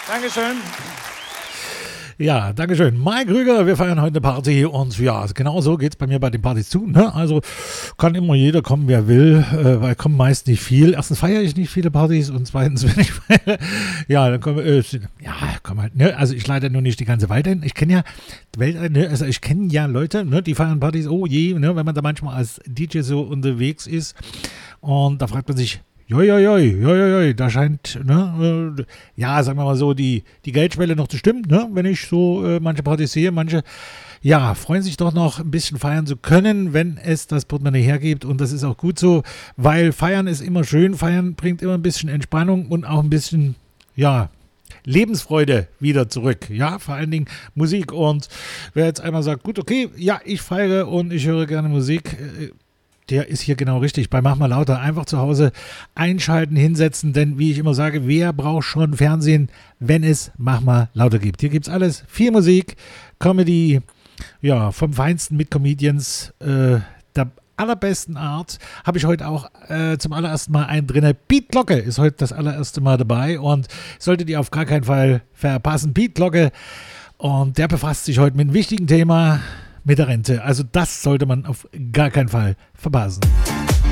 Dankeschön. Ja, Dankeschön. Mike Krüger, wir feiern heute eine Party und ja, genau so geht es bei mir bei den Partys zu. Ne? Also kann immer jeder kommen, wer will, weil kommen meist nicht viel. Erstens feiere ich nicht viele Partys und zweitens, wenn ich feiere, ja, dann kommen, komm halt, ne? Also ich leite nur nicht die ganze Welt ein. Ich kenne ja also ich kenne ja Leute, ne, die feiern Partys, oh je, ne, wenn man da manchmal als DJ so unterwegs ist und da fragt man sich, da scheint, ne, sagen wir mal so, die Geldschwelle noch zu stimmen, ne, wenn ich so manche Partys sehe, manche, ja, freuen sich doch noch ein bisschen feiern zu können, wenn es das Portemonnaie hergibt und das ist auch gut so, weil feiern ist immer schön, feiern bringt immer ein bisschen Entspannung und auch ein bisschen, ja, Lebensfreude wieder zurück, ja, vor allen Dingen Musik und wer jetzt einmal sagt, gut, okay, ja, ich feiere und ich höre gerne Musik, der ist hier genau richtig. Bei Mach mal lauter einfach zu Hause einschalten, hinsetzen, denn wie ich immer sage, wer braucht schon Fernsehen, wenn es Mach mal lauter gibt? Hier gibt es alles, viel Musik, Comedy, ja, vom Feinsten mit Comedians, der allerbesten Art. Habe ich heute auch zum allerersten Mal einen drin. Piet Glocke ist heute das allererste Mal dabei und solltet ihr auf gar keinen Fall verpassen. Piet Glocke und der befasst sich heute mit einem wichtigen Thema, mit der Rente. Also das sollte man auf gar keinen Fall verpassen.